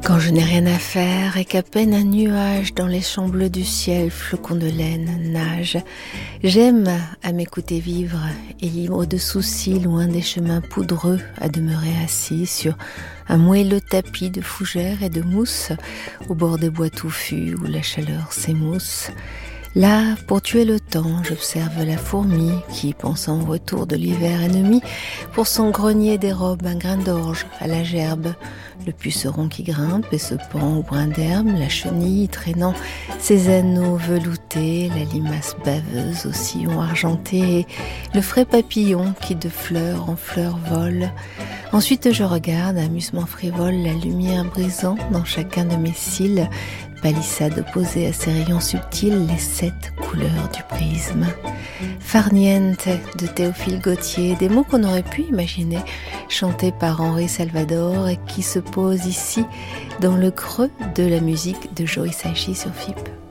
Quand je n'ai rien à faire et qu'à peine un nuage dans les champs bleus du ciel, flocon de laine, nage, j'aime à m'écouter vivre et libre de soucis, loin des chemins poudreux, à demeurer assis sur un moelleux tapis de fougères et de mousse, au bord des bois touffus où la chaleur s'émousse. Là, pour tuer le temps, j'observe la fourmi qui, pensant au retour de l'hiver ennemi, pour son grenier dérobe un grain d'orge à la gerbe, le puceron qui grimpe et se pend au brin d'herbe, la chenille traînant ses anneaux veloutés, la limace baveuse au sillon argenté, et le frais papillon qui de fleur en fleur vole. Ensuite je regarde, amusement frivole, la lumière brisant dans chacun de mes cils, palissade opposée à ses rayons subtils, les 7 couleurs du prisme. Farniente de Théophile Gautier, des mots qu'on aurait pu imaginer chantés par Henri Salvador et qui se posent ici dans le creux de la musique de Joe Hisaishi sur FIP.